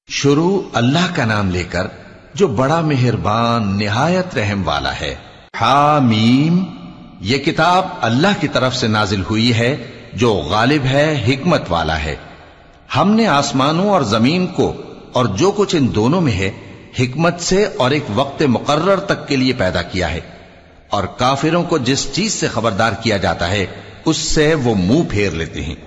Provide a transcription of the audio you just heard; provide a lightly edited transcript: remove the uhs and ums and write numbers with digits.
शुरू अल्लाह का नाम लेकर जो बड़ा मेहरबान निहायत रहम वाला है। हामीम, ये किताब अल्लाह की तरफ से नाजिल हुई है जो गालिब है, हिकमत वाला है। हमने आसमानों और जमीन को और जो कुछ इन दोनों में है हिकमत से और एक वक्त मुकर्रर तक के लिए पैदा किया है, और काफिरों को जिस चीज से खबरदार किया जाता है उससे वो मुंह फेर लेते हैं।